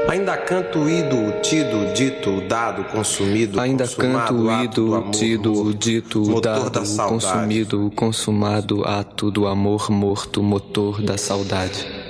Ainda canto ido, tido, dito, dado, consumido, ainda consumado, canto ato ido, do amor, tido, morto, dito, motor dado, da saudade. consumido, consumado, ato do amor morto, motor da saudade.